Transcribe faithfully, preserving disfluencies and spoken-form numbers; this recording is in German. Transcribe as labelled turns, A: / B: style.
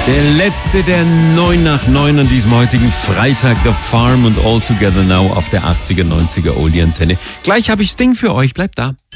A: Der letzte der neun nach neun an diesem heutigen Freitag, The Farm und All Together Now auf der achtziger, neunziger Oldie Antenne. Gleich habe ich Sting für euch, bleibt da.